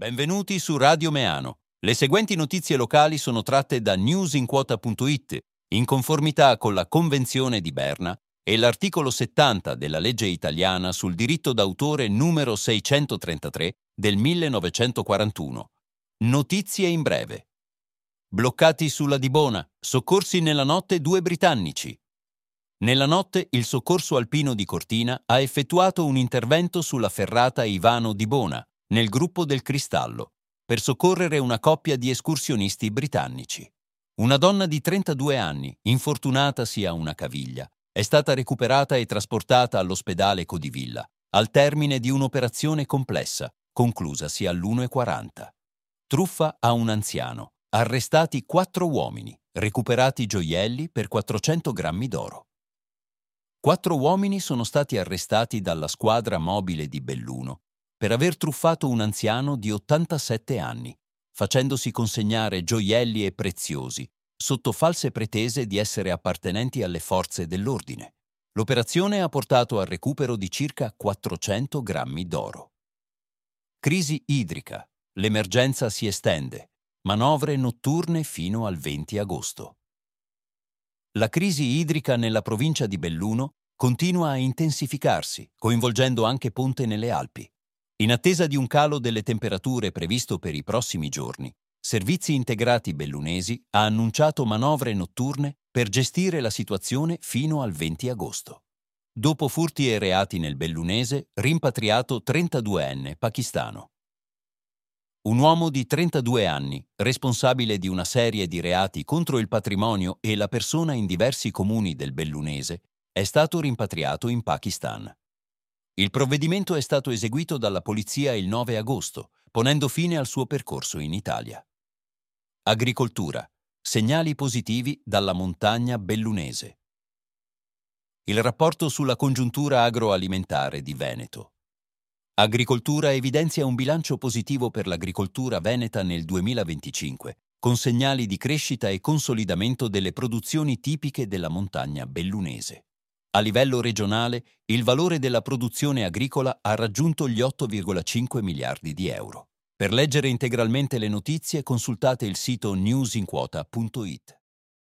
Benvenuti su Radio Meano. Le seguenti notizie locali sono tratte da newsinquota.it, in conformità con la Convenzione di Berna e l'articolo 70 della legge italiana sul diritto d'autore numero 633 del 1941. Notizie in breve. Bloccati sulla Dibona, soccorsi nella notte 2 britannici. Nella notte il Soccorso Alpino di Cortina ha effettuato un intervento sulla ferrata Ivano Dibona, nel gruppo del Cristallo, per soccorrere una coppia di escursionisti britannici. Una donna di 32 anni, infortunatasi a una caviglia, è stata recuperata e trasportata all'ospedale Codivilla, al termine di un'operazione complessa, conclusasi all'1:40. Truffa a un anziano. Arrestati 4 uomini, recuperati gioielli per 400 grammi d'oro. 4 uomini sono stati arrestati dalla squadra mobile di Belluno per aver truffato un anziano di 87 anni, facendosi consegnare gioielli e preziosi, sotto false pretese di essere appartenenti alle forze dell'ordine. L'operazione ha portato al recupero di circa 400 grammi d'oro. Crisi idrica. L'emergenza si estende. Manovre notturne fino al 20 agosto. La crisi idrica nella provincia di Belluno continua a intensificarsi, coinvolgendo anche Ponte nelle Alpi. In attesa di un calo delle temperature previsto per i prossimi giorni, Servizi Integrati Bellunesi ha annunciato manovre notturne per gestire la situazione fino al 20 agosto. Dopo furti e reati nel Bellunese, rimpatriato 32enne pakistano. Un uomo di 32 anni, responsabile di una serie di reati contro il patrimonio e la persona in diversi comuni del Bellunese, è stato rimpatriato in Pakistan. Il provvedimento è stato eseguito dalla polizia il 9 agosto, ponendo fine al suo percorso in Italia. Agricoltura. Segnali positivi dalla montagna bellunese. Il rapporto sulla congiuntura agroalimentare di Veneto. Agricoltura evidenzia un bilancio positivo per l'agricoltura veneta nel 2025, con segnali di crescita e consolidamento delle produzioni tipiche della montagna bellunese. A livello regionale, il valore della produzione agricola ha raggiunto gli 8,5 miliardi di euro. Per leggere integralmente le notizie consultate il sito newsinquota.it.